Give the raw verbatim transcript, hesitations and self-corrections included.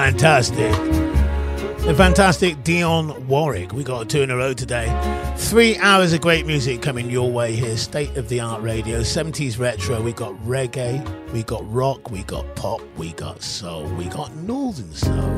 fantastic. The fantastic Dionne Warwick. We got two in a row today. Three hours of great music coming your way here. State of the art radio, seventies retro. We got reggae, we got rock, we got pop, we got soul, we got northern soul.